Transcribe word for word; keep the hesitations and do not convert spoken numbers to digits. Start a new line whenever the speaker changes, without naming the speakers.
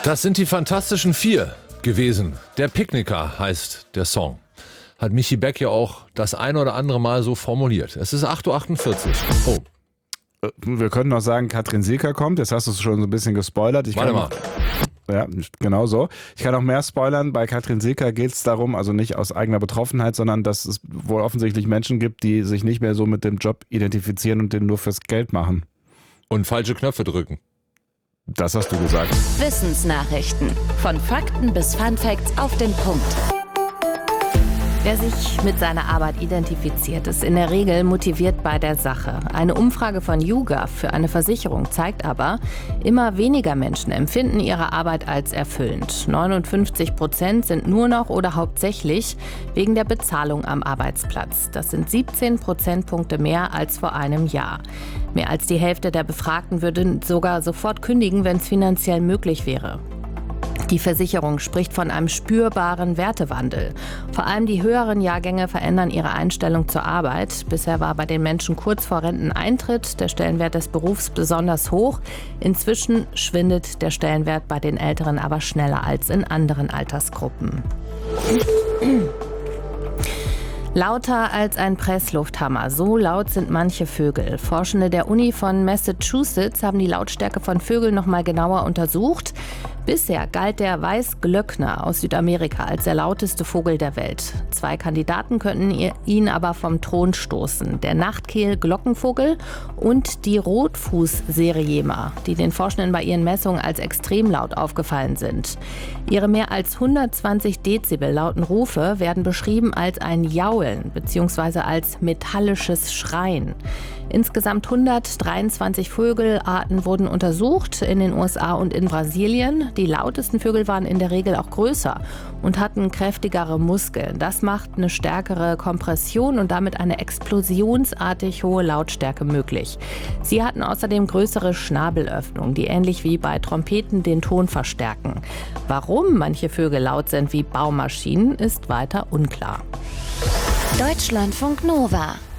Das sind die Fantastischen Vier gewesen. Der Picknicker heißt der Song. Hat Michi Beck ja auch das ein oder andere Mal so formuliert. Es ist acht Uhr achtundvierzig. Oh.
Wir können noch sagen, Katrin Silker kommt. Jetzt hast du es schon so ein bisschen gespoilert. Ich
Warte
kann
mal.
Ja, genau so. Ich kann auch mehr spoilern. Bei Katrin Silker geht es darum, also nicht aus eigener Betroffenheit, sondern dass es wohl offensichtlich Menschen gibt, die sich nicht mehr so mit dem Job identifizieren und den nur fürs Geld machen.
Und falsche Knöpfe drücken.
Das hast du gesagt.
Wissensnachrichten. Von Fakten bis Funfacts auf den Punkt. Wer sich mit seiner Arbeit identifiziert, ist in der Regel motiviert bei der Sache. Eine Umfrage von YouGov für eine Versicherung zeigt aber, immer weniger Menschen empfinden ihre Arbeit als erfüllend. neunundfünfzig Prozent sind nur noch oder hauptsächlich wegen der Bezahlung am Arbeitsplatz. Das sind siebzehn Prozentpunkte mehr als vor einem Jahr. Mehr als die Hälfte der Befragten würden sogar sofort kündigen, wenn es finanziell möglich wäre. Die Versicherung spricht von einem spürbaren Wertewandel. Vor allem die höheren Jahrgänge verändern ihre Einstellung zur Arbeit. Bisher war bei den Menschen kurz vor Renteneintritt der Stellenwert des Berufs besonders hoch. Inzwischen schwindet der Stellenwert bei den Älteren aber schneller als in anderen Altersgruppen. Lauter als ein Presslufthammer. So laut sind manche Vögel. Forschende der Uni von Massachusetts haben die Lautstärke von Vögeln noch mal genauer untersucht. Bisher galt der Weißglöckner aus Südamerika als der lauteste Vogel der Welt. Zwei Kandidaten könnten ihn aber vom Thron stoßen. Der Nachtkehl-Glockenvogel und die Rotfuß-Seriema, die den Forschenden bei ihren Messungen als extrem laut aufgefallen sind. Ihre mehr als hundertzwanzig Dezibel lauten Rufe werden beschrieben als ein Jaulen bzw. als metallisches Schreien. Insgesamt hundertdreiundzwanzig Vögelarten wurden untersucht in den U S A und in Brasilien. Die lautesten Vögel waren in der Regel auch größer und hatten kräftigere Muskeln. Das macht eine stärkere Kompression und damit eine explosionsartig hohe Lautstärke möglich. Sie hatten außerdem größere Schnabelöffnungen, die ähnlich wie bei Trompeten den Ton verstärken. Warum manche Vögel laut sind wie Baumaschinen, ist weiter unklar. Deutschlandfunk Nova